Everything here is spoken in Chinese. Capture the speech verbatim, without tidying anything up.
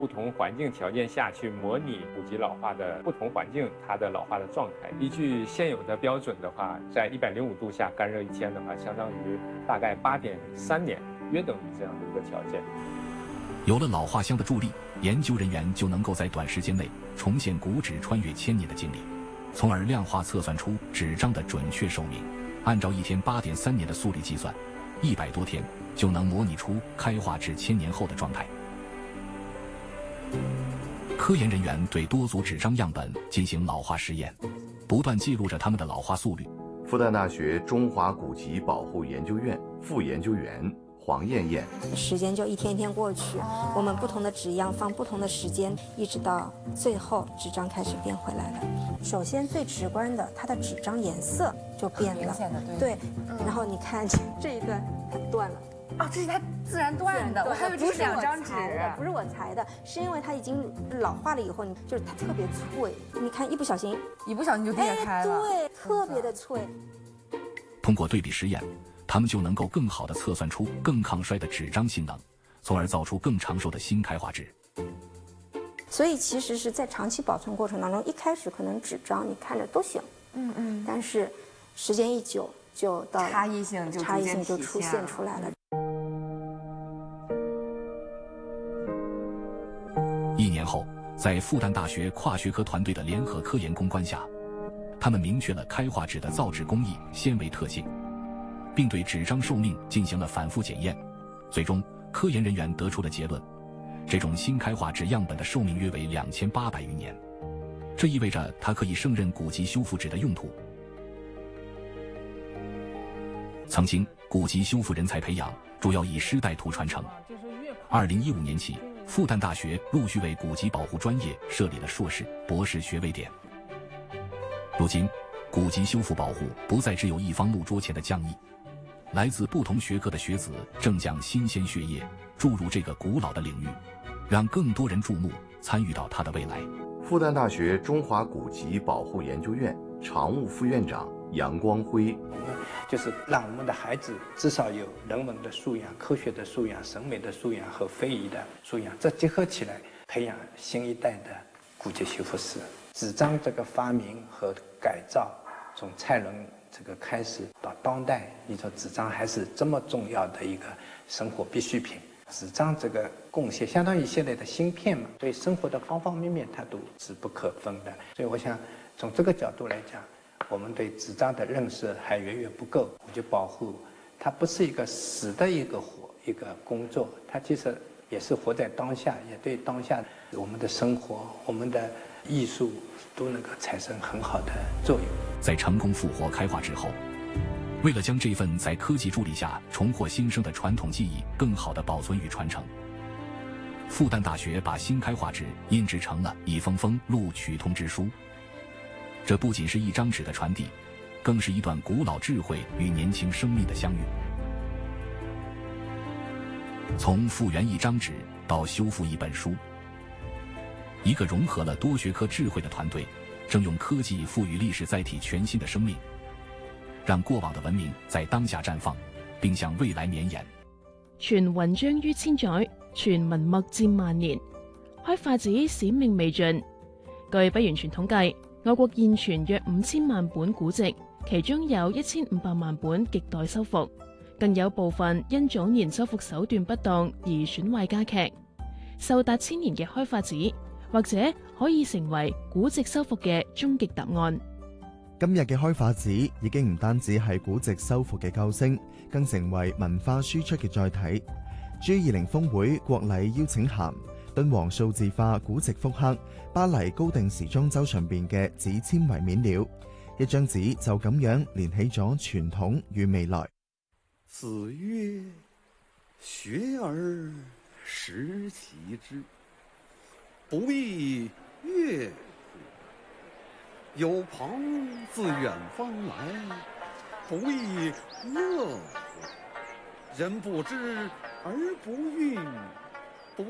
不同环境条件下去模拟古籍老化的不同环境它的老化的状态。依据现有的标准的话，在一百零五度下干热一天的话，相当于大概八点三年，约等于这样的一个条件。 有了老化箱的助力，研究人员就能够在短时间内重现古纸穿越千年的经历，从而量化测算出纸张的准确寿命。按照一天八点三年的速率计算，一百多天就能模拟出开化至千年后的状态。科研人员对多组纸张样本进行老化实验，不断记录着它们的老化速率。 复旦大学中华古籍保护研究院副研究员黄艳艳， 时间就一天一天过去，我们不同的纸样放不同的时间，一直到最后纸张开始变回来了。首先最直观的，它的纸张颜色就变了，对，然后你看这一段它断了。 哦，这是它自然断的，我还以为这是两张纸， 不是我裁的，是因为它已经老化了以后，就是它特别脆，你看一不小心， 一不小心就裂开了， 对，特别的脆。 通过对比实验，他们就能够更好地测算出更抗衰的纸张性能，从而造出更长寿的新开化纸。 所以其实是在长期保存过程当中，一开始可能纸张你看着都行，嗯嗯，但是时间一久就到差异性就差异性就出现出来了。 一年后，在复旦大学跨学科团队的联合科研攻关下，他们明确了开化纸的造纸工艺、纤维特性，并对纸张寿命进行了反复检验。最终，科研人员得出了结论：这种新开化纸样本的寿命约为两千八百余年，这意味着它可以胜任古籍修复纸的用途。曾经，古籍修复人才培养主要以师带徒传承。二零一五年起，复旦大学陆续为古籍保护专业设立了硕士、博士学位点。如今，古籍修复保护不再只有一方木桌前的匠艺，来自不同学科的学子正将新鲜血液注入这个古老的领域，让更多人注目，参与到它的未来。 复旦大学中华古籍保护研究院常务副院长杨光辉， 就是让我们的孩子至少有人文的素养、科学的素养、审美的素养和非遗的素养，这结合起来，培养新一代的古籍修复师。纸张这个发明和改造，从蔡伦这个开始到当代，你说纸张还是这么重要的一个生活必需品。纸张这个贡献相当于现在的芯片嘛，对生活的方方面面它都是不可分的。所以我想从这个角度来讲，我们对纸张的认识还远远不够。古籍保护它不是一个死的一个活一个工作，它其实也是活在当下，也对当下我们的生活、我们的艺术都能够产生很好的作用。 在成功复活开化之后，为了将这份在科技助力下重获新生的传统技艺更好地保存与传承，复旦大学把新开化纸印制成了一封封录取通知书。这不仅是一张纸的传递，更是一段古老智慧与年轻生命的相遇。从复原一张纸到修复一本书，一个融合了多学科智慧的团队，正用科技赋予历史载体全新的生命，讓過往的文明在當下綻放，並向未來綿延。 傳雲章於千載，傳文墨佔萬年。開化紙使命未盡。據不完全統計，我國現存約五千萬本古籍，其中有一千五百萬本亟待修復，更有部分因早年修復手段不當而損壞加劇。壽達千年嘅開化紙，或者可以成為古籍修復嘅終極答案。 今日嘅開化紙已經唔單止係古籍修復嘅救星，更成為文化輸出嘅載體。G 二零峰會國禮邀請函，敦煌數字化古籍復刻巴黎高定時裝周上邊嘅紙纖維面料，一張紙就咁樣連起咗傳統與未來。 子曰：學而時習之，不亦樂乎？有朋自遠方來，不亦樂乎？人不知而不愠。